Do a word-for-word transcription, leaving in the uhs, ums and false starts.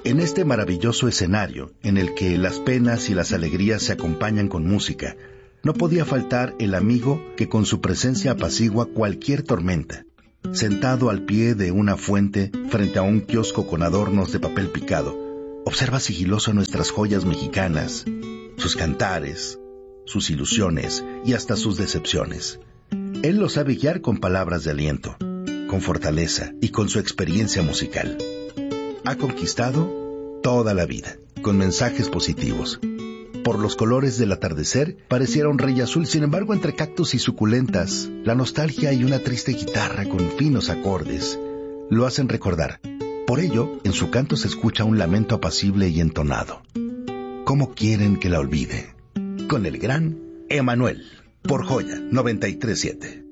En este maravilloso escenario, en el que las penas y las alegrías se acompañan con música, no podía faltar el amigo que con su presencia apacigua cualquier tormenta. Sentado al pie de una fuente, frente a un kiosco con adornos de papel picado, observa sigiloso nuestras joyas mexicanas, sus cantares, sus ilusiones y hasta sus decepciones. Él lo sabe guiar con palabras de aliento, con fortaleza y con su experiencia musical. Ha conquistado toda la vida, con mensajes positivos. Por los colores del atardecer, pareciera un rey azul, sin embargo, entre cactus y suculentas, la nostalgia y una triste guitarra con finos acordes lo hacen recordar. Por ello, en su canto se escucha un lamento apacible y entonado. ¿Cómo quieren que la olvide? Con el gran Emanuel, por Joya noventa y tres punto siete.